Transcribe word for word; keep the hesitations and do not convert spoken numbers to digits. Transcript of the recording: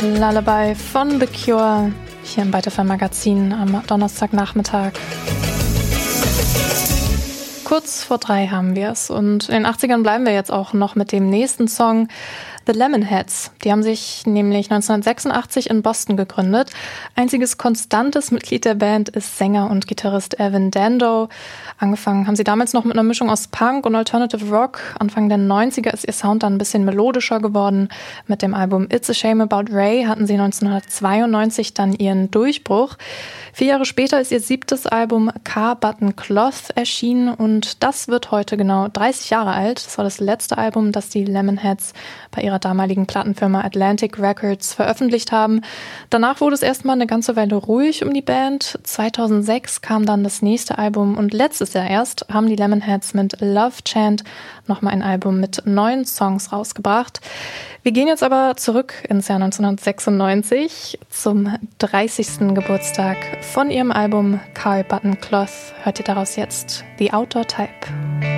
Lullaby von The Cure hier im Byte F M Magazin am Donnerstagnachmittag. Kurz vor drei haben wir es und in den achtzigern bleiben wir jetzt auch noch mit dem nächsten Song, The Lemonheads. Die haben sich nämlich neunzehnhundertsechsundachtzig in Boston gegründet. Einziges konstantes Mitglied der Band ist Sänger und Gitarrist Evan Dando. Angefangen haben sie damals noch mit einer Mischung aus Punk und Alternative Rock. Anfang der neunziger ist ihr Sound dann ein bisschen melodischer geworden. Mit dem Album It's a Shame About Ray hatten sie neunzehnhundertzweiundneunzig dann ihren Durchbruch. Vier Jahre später ist ihr siebtes Album Car Button Cloth erschienen und das wird heute genau dreißig Jahre alt. Das war das letzte Album, das die Lemonheads bei ihrer damaligen Plattenfirma Atlantic Records veröffentlicht haben. Danach wurde es erstmal eine ganze Weile ruhig um die Band. zweitausendsechs kam dann das nächste Album und letztes Jahr erst haben die Lemonheads mit Love Chant nochmal ein Album mit neun Songs rausgebracht. Wir gehen jetzt aber zurück ins Jahr neunzehnhundertsechsundneunzig zum dreißigsten Geburtstag von ihrem Album Car Button Cloth. Hört ihr daraus jetzt The Outdoor Type.